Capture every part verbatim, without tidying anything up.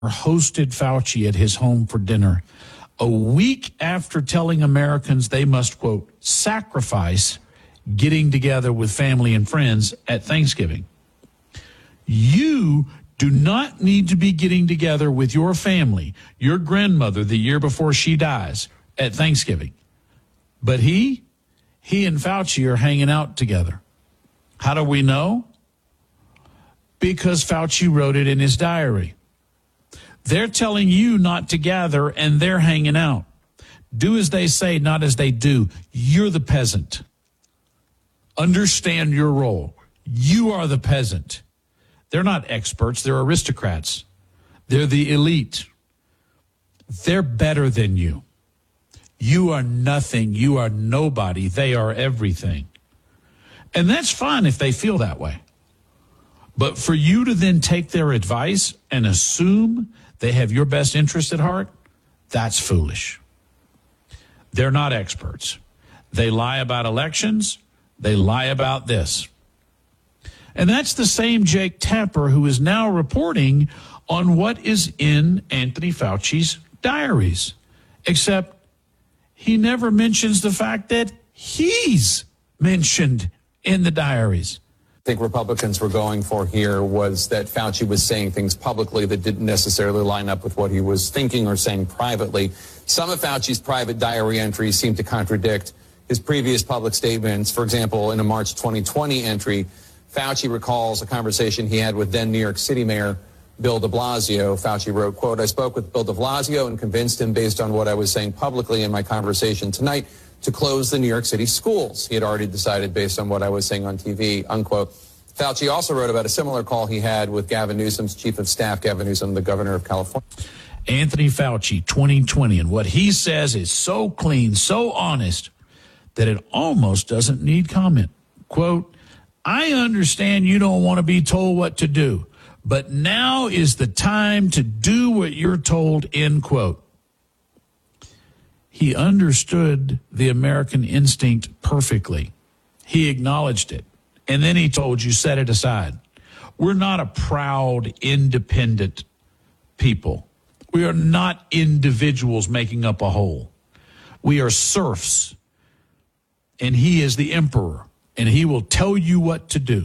hosted Fauci at his home for dinner a week after telling Americans they must, quote, sacrifice getting together with family and friends at Thanksgiving. You do not need to be getting together with your family, your grandmother the year before she dies at Thanksgiving. But he, he and Fauci are hanging out together. How do we know? Because Fauci wrote it in his diary. They're telling you not to gather, and they're hanging out. Do as they say, not as they do. You're the peasant. Understand your role. You are the peasant. They're not experts. They're aristocrats. They're the elite. They're better than you. You are nothing. You are nobody. They are everything. And that's fine if they feel that way. But for you to then take their advice and assume they have your best interest at heart, that's foolish. They're not experts. They lie about elections. They lie about this. And that's the same Jake Tapper who is now reporting on what is in Anthony Fauci's diaries, except he never mentions the fact that he's mentioned in the diaries. I think Republicans were going for here was that Fauci was saying things publicly that didn't necessarily line up with what he was thinking or saying privately. Some of Fauci's private diary entries seem to contradict his previous public statements. For example, in a March twenty twenty entry, Fauci recalls a conversation he had with then New York City Mayor Bill de Blasio. Fauci wrote, quote, I spoke with Bill de Blasio and convinced him based on what I was saying publicly in my conversation tonight to close the New York City schools. He had already decided based on what I was saying on T V, unquote. Fauci also wrote about a similar call he had with Gavin Newsom's chief of staff, Gavin Newsom, the governor of California. Anthony Fauci, twenty twenty, and what he says is so clean, so honest, that it almost doesn't need comment. Quote, I understand you don't want to be told what to do, but now is the time to do what you're told, end quote. He understood the American instinct perfectly. He acknowledged it. And then he told you, set it aside. We're not a proud, independent people. We are not individuals making up a whole. We are serfs. And he is the emperor. And he will tell you what to do.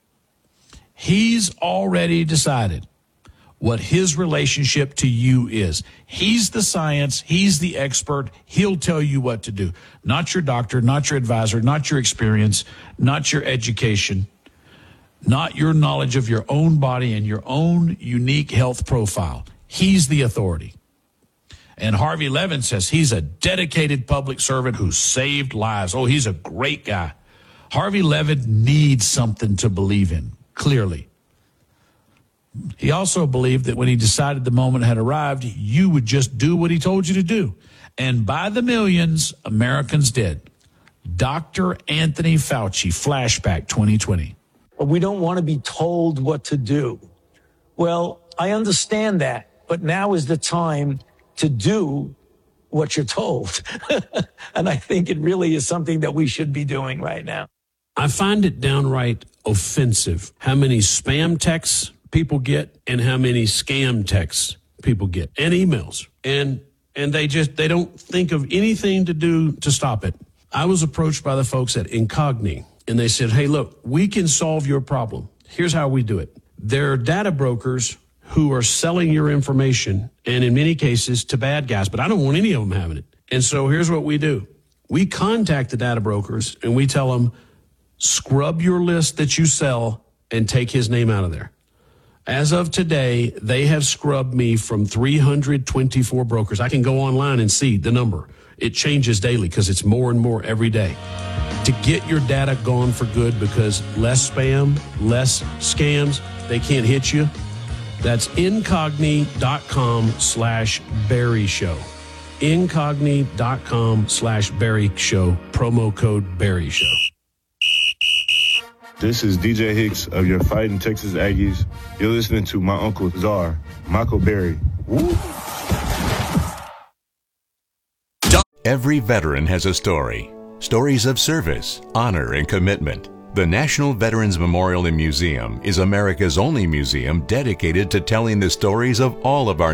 He's already decided what his relationship to you is. He's the science. He's the expert. He'll tell you what to do. Not your doctor, not your advisor, not your experience, not your education, not your knowledge of your own body and your own unique health profile. He's the authority. And Harvey Levin says he's a dedicated public servant who saved lives. Oh, he's a great guy. Harvey Levin needs something to believe in, clearly. He also believed that when he decided the moment had arrived, you would just do what he told you to do. And by the millions, Americans did. Doctor Anthony Fauci, flashback twenty twenty. We don't want to be told what to do. Well, I understand that, but now is the time to do what you're told. And I think it really is something that we should be doing right now. I find it downright offensive how many spam texts people get and how many scam texts people get and emails. And and they just they don't think of anything to do to stop it. I was approached by the folks at Incogni, and they said, hey, look, we can solve your problem. Here's how we do it. There are data brokers who are selling your information, and in many cases to bad guys, but I don't want any of them having it. And so here's what we do. We contact the data brokers, and we tell them, scrub your list that you sell and take his name out of there. As of today, they have scrubbed me from three hundred twenty-four brokers. I can go online and see the number. It changes daily because it's more and more every day. To get your data gone for good because less spam, less scams, they can't hit you. That's incogni.com slash Barry Show. Incogni.com slash Barry Show. Promo code Barry Show. This is D J Hicks of your Fighting Texas Aggies. You're listening to my Uncle Czar, Michael Berry. Woo. Every veteran has a story. Stories of service, honor, and commitment. The National Veterans Memorial and Museum is America's only museum dedicated to telling the stories of all of our